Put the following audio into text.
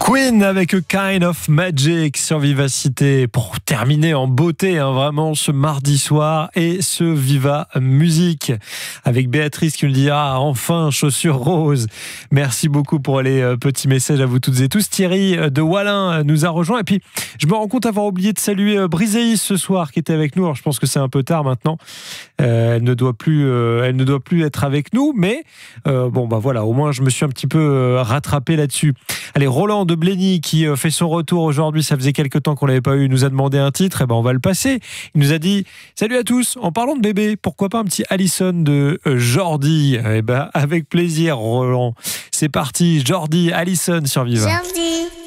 Queen avec A Kind of Magic sur Vivacité pour terminer en beauté, vraiment ce mardi soir et ce Viva Musique avec Béatrice qui nous dit enfin chaussures roses. Merci beaucoup pour les petits messages à vous toutes et tous. Thierry de Wallin nous a rejoint et puis je me rends compte avoir oublié de saluer Briseis ce soir qui était avec nous. Alors je pense que c'est un peu tard maintenant. Elle ne doit plus être avec nous, mais voilà, au moins je me suis un petit peu rattrapé là-dessus. Allez, Roland de Blény qui fait son retour aujourd'hui, ça faisait quelques temps qu'on l'avait pas eu, il nous a demandé un titre, on va le passer. Il nous a dit salut à tous, en parlant de bébé, pourquoi pas un petit Allison de Jordi? Avec plaisir Roland. C'est parti, Jordi, Allison sur Viva. Jordi.